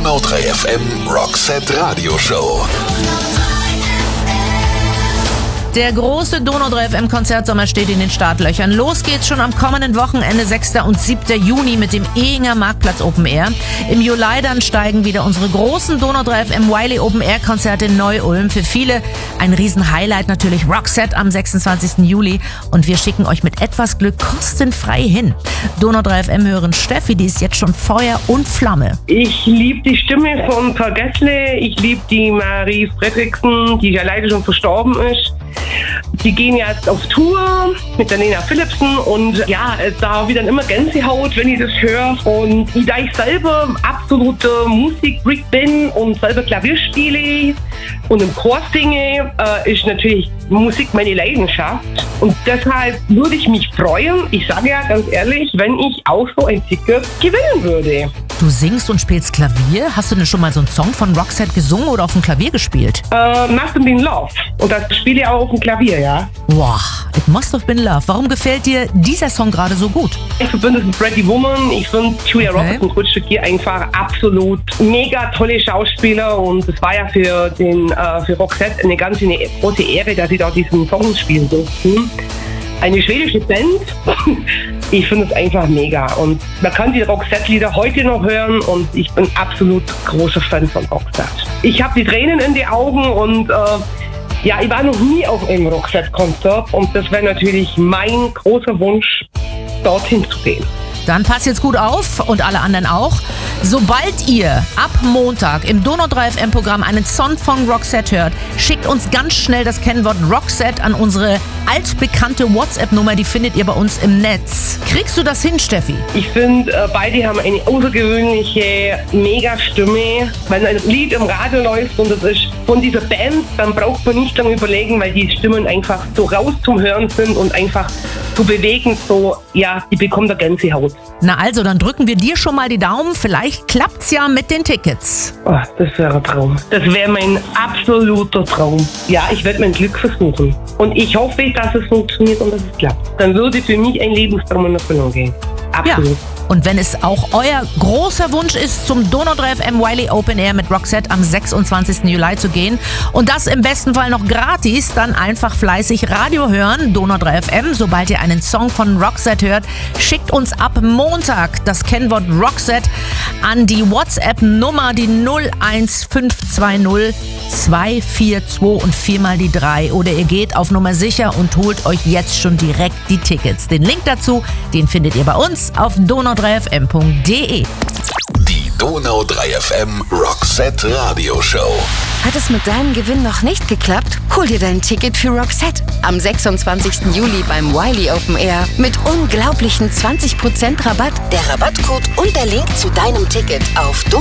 Donau 3 FM Rockset Radioshow. Der große Donau 3 FM Konzertsommer steht in den Startlöchern. Los geht's schon am kommenden Wochenende, 6. und 7. Juni mit dem Ehinger Marktplatz Open Air. Im Juli dann steigen wieder unsere großen Donau 3 FM Wiley Open Air Konzerte in Neu-Ulm. Für viele ein Riesen-Highlight natürlich Roxette am 26. Juli. Und wir schicken euch mit etwas Glück kostenfrei hin. Donau 3 FM hören Steffi, die ist jetzt schon Feuer und Flamme. Ich liebe die Stimme von Per Gessle. Ich liebe die Marie Fredriksen, die ja leider schon verstorben ist. Die gehen jetzt auf Tour mit der Nena Philipsen und ja, da wieder immer Gänsehaut, wenn ich das höre. Und da ich selber absoluter Musikfreak bin und selber Klavier spiele und im Chor singe, ist natürlich Musik meine Leidenschaft. Und deshalb würde ich mich freuen, ich sage ja ganz ehrlich, wenn ich auch so ein Ticket gewinnen würde. Du singst und spielst Klavier? Hast du denn schon mal so einen Song von Roxette gesungen oder auf dem Klavier gespielt? Must Have Been Love. Und das spiele ich auch auf dem Klavier, ja. Wow, It Must Have Been Love. Warum gefällt dir dieser Song gerade so gut? Ich verbinde es mit Pretty Woman. Ich finde Julia Roberts und Kurt Stücki einfach absolut mega tolle Schauspieler. Und es war ja für Roxette eine ganz große Ehre, dass sie da diesen Song spielen durften. Eine schwedische Band. Ich finde es einfach mega. Und man kann die Roxette-Lieder heute noch hören und ich bin absolut großer Fan von Roxette. Ich habe die Tränen in die Augen und ich war noch nie auf einem Roxette-Konzert und das wäre natürlich mein großer Wunsch, dorthin zu gehen. Dann passt jetzt gut auf und alle anderen auch. Sobald ihr ab Montag im Donau 3 FM Programm einen Song von Roxette hört, schickt uns ganz schnell das Kennwort Roxette an unsere altbekannte WhatsApp-Nummer, die findet ihr bei uns im Netz. Kriegst du das hin, Steffi? Ich finde, beide haben eine außergewöhnliche Mega-Stimme. Wenn ein Lied im Radio läuft und das ist von dieser Band, dann braucht man nicht lange überlegen, weil die Stimmen einfach so raus zum Hören sind und einfach so bewegend, die bekommen da Gänsehaut. Na also, dann drücken wir dir schon mal die Daumen. Vielleicht klappt's ja mit den Tickets. Oh, das wäre ein Traum. Das wäre mein absoluter Traum. Ja, ich werde mein Glück versuchen. Und ich hoffe, dass es funktioniert und dass es klappt. Dann würde für mich ein Lebenstraum in Erfüllung gehen. Absolut. Ja. Und wenn es auch euer großer Wunsch ist, zum Donau 3 FM Wiley Open Air mit Roxette am 26. Juli zu gehen und das im besten Fall noch gratis, dann einfach fleißig Radio hören, Donau 3 FM. Sobald ihr einen Song von Roxette hört, schickt uns ab Montag das Kennwort Roxette an die WhatsApp-Nummer, die 01520 242 und 4 mal die 3. Oder ihr geht auf Nummer sicher und holt euch jetzt schon direkt die Tickets. Den Link dazu, den findet ihr bei uns auf donau3fm.de. Die Donau 3 FM Roxette Radioshow. Hat es mit deinem Gewinn noch nicht geklappt? Hol dir dein Ticket für Roxette am 26. Juli beim Wiley Open Air mit unglaublichen 20% Rabatt. Der Rabattcode und der Link zu deinem Ticket auf